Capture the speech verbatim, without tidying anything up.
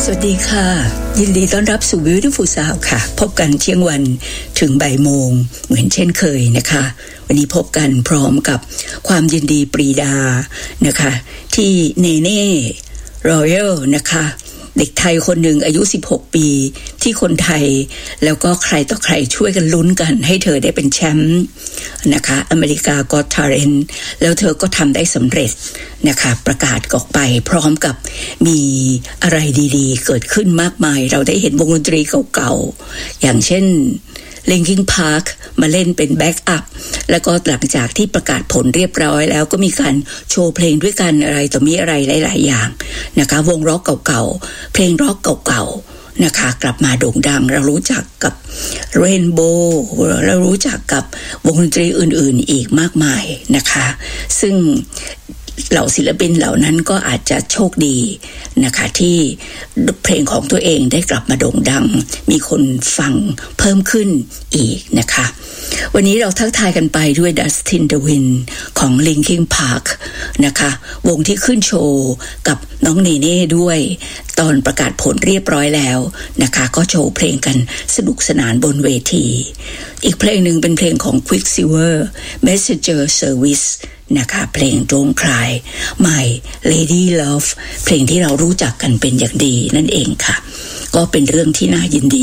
สวัสดีค่ะยินดีต้อนรับสู่ Beautiful Sound ค่ะพบกันเที่ยงวันถึงบ่ายโมงเหมือนเช่นเคยนะคะวันนี้พบกันพร้อมกับความยินดีปรีดานะคะที่เนเน่รอยัลนะคะเด็กไทยคนหนึ่งอายุสิบหกปีที่คนไทยแล้วก็ใครต่อใครช่วยกันลุ้นกันให้เธอได้เป็นแชมป์นะคะอเมริกาก็ทาเลนต์แล้วเธอก็ทำได้สำเร็จนะคะประกาศออกไปพร้อมกับมีอะไรดีๆเกิดขึ้นมากมายเราได้เห็นวงดนตรีเก่าๆอย่างเช่นLinkin Park มาเล่นเป็นแบ็กอัพแล้วก็หลังจากที่ประกาศผลเรียบร้อยแล้วก็มีการโชว์เพลงด้วยกันอะไรต่อมีอะไรหลายๆอย่างนะคะวงร็อกเก่าๆเพลงร็อกเก่าๆนะคะกลับมาโด่งดังเรารู้จักกับ Rainbow เรารู้จักกับวงดนตรีอื่นๆอีกมากมายนะคะซึ่งเหล่าศิลปินเหล่านั้นก็อาจจะโชคดีนะคะที่เพลงของตัวเองได้กลับมาโด่งดังมีคนฟังเพิ่มขึ้นอีกนะคะวันนี้เราทักทายกันไปด้วย Dustin the Wind ของ Linkin Park นะคะวงที่ขึ้นโชว์กับน้องเนเน่ด้วยตอนประกาศผลเรียบร้อยแล้วนะคะก็โชว์เพลงกันสนุกสนานบนเวทีอีกเพลงหนึ่งเป็นเพลงของ Quicksilver Messenger Serviceนะคะเพลง Don't Cry My Lady Love เพลงที่เรารู้จักกันเป็นอย่างดีนั่นเองค่ะก็เป็นเรื่องที่น่ายินดี